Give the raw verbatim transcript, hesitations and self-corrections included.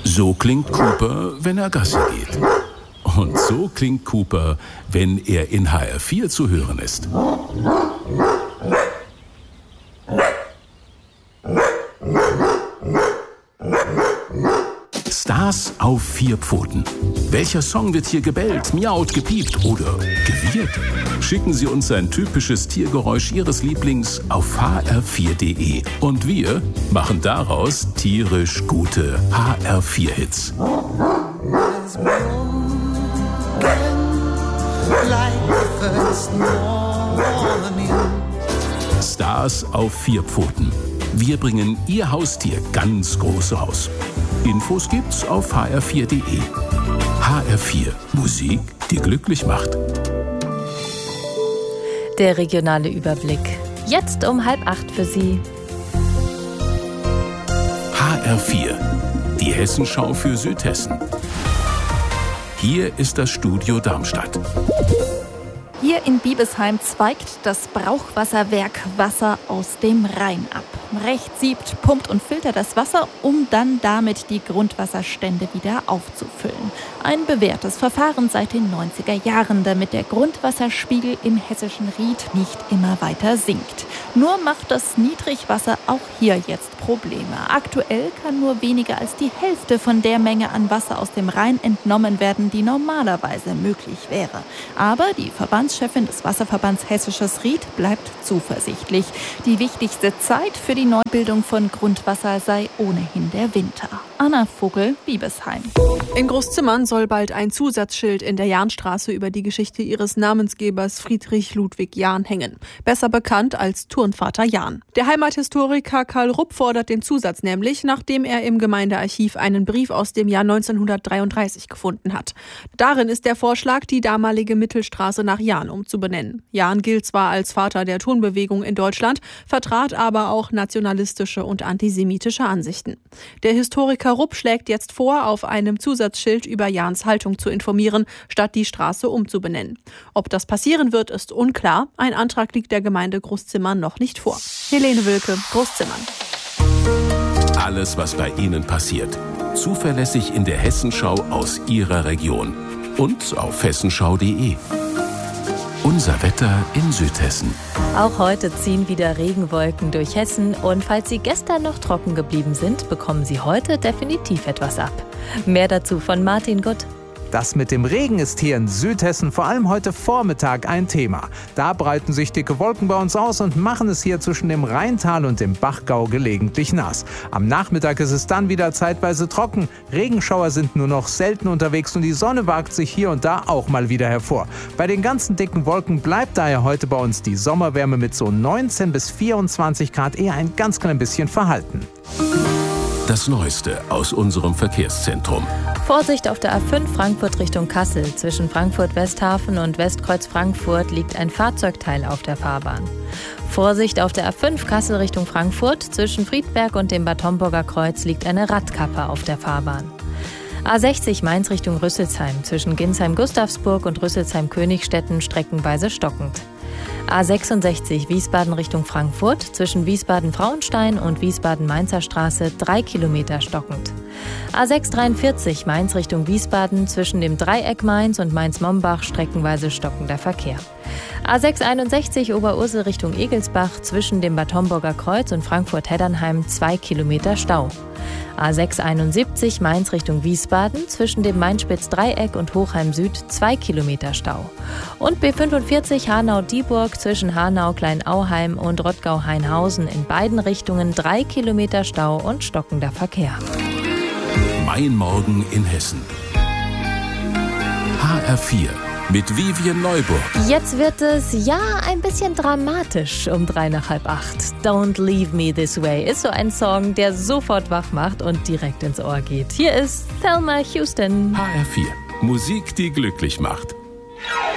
So klingt Cooper, wenn er Gassi geht. Und so klingt Cooper, wenn er in H R vier zu hören ist. Stars auf vier Pfoten. Welcher Song wird hier gebellt, miaut, gepiept oder gewirrt? Schicken Sie uns ein typisches Tiergeräusch Ihres Lieblings auf h r vier punkt d e. Und wir machen daraus tierisch gute H R vier Hits. Stars auf vier Pfoten. Wir bringen Ihr Haustier ganz groß raus. Infos gibt's auf h r vier punkt d e. H R vier. Musik, die glücklich macht. Der regionale Überblick. Jetzt um halb acht für Sie. H R vier. Die Hessenschau für Südhessen. Hier ist das Studio Darmstadt. Hier in Biebesheim zweigt das Brauchwasserwerk Wasser aus dem Rhein ab. Rechts siebt, pumpt und filtert das Wasser, um dann damit die Grundwasserstände wieder aufzufüllen. Ein bewährtes Verfahren seit den neunziger Jahren, damit der Grundwasserspiegel im hessischen Ried nicht immer weiter sinkt. Nur macht das Niedrigwasser auch hier jetzt Probleme. Aktuell kann nur weniger als die Hälfte von der Menge an Wasser aus dem Rhein entnommen werden, die normalerweise möglich wäre. Aber die Verbandschefin des Wasserverbands Hessisches Ried bleibt zuversichtlich. Die wichtigste Zeit für die Neubildung von Grundwasser sei ohnehin der Winter. Anna Vogel, Biebesheim. In Großzimmern soll bald ein Zusatzschild in der Jahnstraße über die Geschichte ihres Namensgebers Friedrich Ludwig Jahn hängen. Besser bekannt als Turnvater Jahn. Der Heimathistoriker Karl Rupp fordert den Zusatz nämlich, nachdem er im Gemeindearchiv einen Brief aus dem Jahr neunzehnhundertdreiunddreißig gefunden hat. Darin ist der Vorschlag, die damalige Mittelstraße nach Jahn umzubenennen. Jahn gilt zwar als Vater der Turnbewegung in Deutschland, vertrat aber auch nationalistische und antisemitische Ansichten. Der Historiker Rupp schlägt jetzt vor, auf einem Zusatzschild über Jahns Haltung zu informieren, statt die Straße umzubenennen. Ob das passieren wird, ist unklar. Ein Antrag liegt der Gemeinde Großzimmern noch nicht vor. Helene Wilke, Großzimmern. Alles, was bei Ihnen passiert. Zuverlässig in der Hessenschau aus Ihrer Region. Und auf hessenschau punkt d e. Unser Wetter in Südhessen. Auch heute ziehen wieder Regenwolken durch Hessen und falls Sie gestern noch trocken geblieben sind, bekommen Sie heute definitiv etwas ab. Mehr dazu von Martin Gutt. Das mit dem Regen ist hier in Südhessen vor allem heute Vormittag ein Thema. Da breiten sich dicke Wolken bei uns aus und machen es hier zwischen dem Rheintal und dem Bachgau gelegentlich nass. Am Nachmittag ist es dann wieder zeitweise trocken. Regenschauer sind nur noch selten unterwegs und die Sonne wagt sich hier und da auch mal wieder hervor. Bei den ganzen dicken Wolken bleibt daher heute bei uns die Sommerwärme mit so neunzehn bis vierundzwanzig Grad eher ein ganz klein bisschen verhalten. Das Neueste aus unserem Verkehrszentrum. Vorsicht auf der A fünf Frankfurt Richtung Kassel. Zwischen Frankfurt-Westhafen und Westkreuz Frankfurt liegt ein Fahrzeugteil auf der Fahrbahn. Vorsicht auf der A fünf Kassel Richtung Frankfurt. Zwischen Friedberg und dem Bad Homburger Kreuz liegt eine Radkappe auf der Fahrbahn. A sechzig Mainz Richtung Rüsselsheim. Zwischen Ginsheim-Gustavsburg und Rüsselsheim-Königstetten streckenweise stockend. A sechsundsechzig Wiesbaden Richtung Frankfurt, zwischen Wiesbaden-Frauenstein und Wiesbaden-Mainzer Straße drei Kilometer stockend. A sechshundertdreiundvierzig Mainz Richtung Wiesbaden, zwischen dem Dreieck Mainz und Mainz-Mombach streckenweise stockender Verkehr. A sechshunderteinundsechzig Oberursel Richtung Egelsbach, zwischen dem Bad Homburger Kreuz und Frankfurt-Heddernheim zwei Kilometer Stau. A sechshunderteinundsiebzig Mainz Richtung Wiesbaden, zwischen dem Mainspitz-Dreieck und Hochheim Süd zwei Kilometer Stau. Und B fünfundvierzig Hanau-Dieburg zwischen Hanau-Kleinauheim und Rottgau-Hainhausen in beiden Richtungen drei Kilometer Stau und stockender Verkehr. Mein Morgen in Hessen. H R vier mit Vivian Neuburg. Jetzt wird es ja ein bisschen dramatisch um drei nach halb acht. Don't Leave Me This Way ist so ein Song, der sofort wach macht und direkt ins Ohr geht. Hier ist Thelma Houston. H R vier. Musik, die glücklich macht.